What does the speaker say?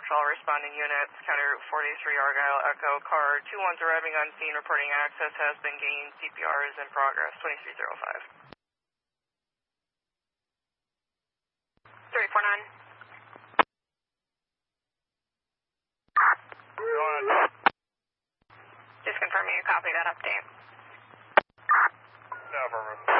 all responding units. County Route 43 Argyle Echo. Car 21's arriving on scene reporting access has been gained. CPR is in progress. 2305. 349. Just confirming you copy that update. No, affirmative.